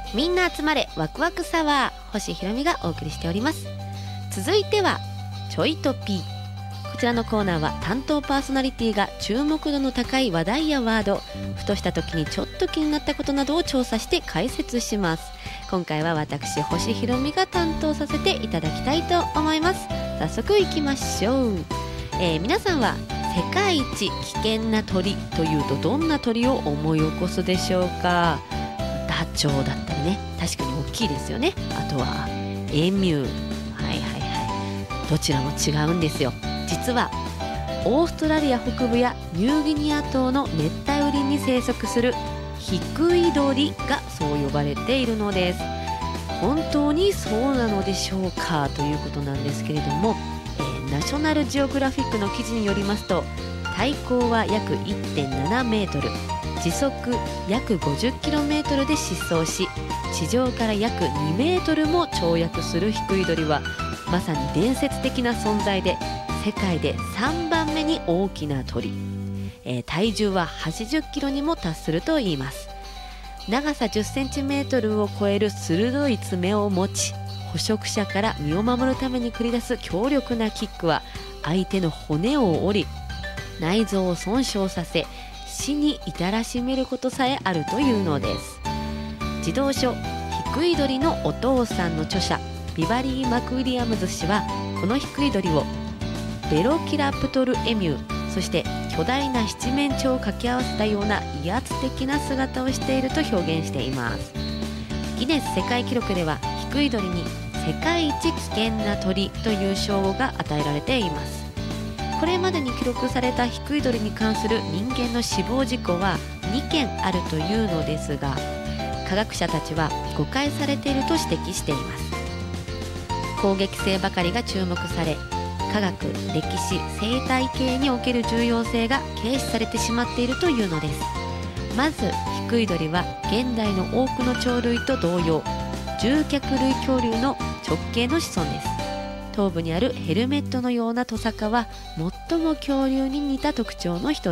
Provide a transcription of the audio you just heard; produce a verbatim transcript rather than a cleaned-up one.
みんな集まれワクワクサワー、星ひろみがお送りしております。続いてはちょいとピー。こちらのコーナーは担当パーソナリティが注目度の高い話題やワード、ふとした時にちょっと気になったことなどを調査して解説します。今回は私星ひろみが担当させていただきたいと思います。早速いきましょう。えー、皆さんは世界一危険な鳥というとどんな鳥を思い起こすでしょうか。ダチョウだったりね、確かに大きいですよね。あとはエミュー、はいはいはい、どちらも違うんですよ。実はオーストラリア北部やニューギニア島の熱帯雨林に生息するヒクイドリがそう呼ばれているのです。本当にそうなのでしょうかということなんですけれども、えー、ナショナルジオグラフィックの記事によりますと、体高は約 いってんななメートル、時速約 ごじゅっキロメートルで疾走し、地上から約にメートルも跳躍するヒクイドリはまさに伝説的な存在で、世界でさんばんめに大きな鳥、えー、体重ははちじゅっキロにも達するといいます。長さじゅっセンチメートルを超える鋭い爪を持ち、捕食者から身を守るために繰り出す強力なキックは相手の骨を折り、内臓を損傷させ、死に至らしめることさえあるというのです。児童書ヒクイドリのお父さんの著者ビバリー・マクウィリアムズ氏は、このヒクイドリをベロキラプトルエミュー、そして巨大な七面鳥を掛け合わせたような威圧的な姿をしていると表現しています。ギネス世界記録ではヒクイドリに世界一危険な鳥という称号が与えられています。これまでに記録されたヒクイドリに関する人間の死亡事故はにけんあるというのですが、科学者たちは誤解されていると指摘しています。攻撃性ばかりが注目され、科学、歴史、生態系における重要性が軽視されてしまっているというのです。まずヒクイドリは現代の多くの鳥類と同様、獣脚類恐竜の直系の子孫です。頭部にあるヘルメットのようなトサカは最も恐竜に似た特徴の一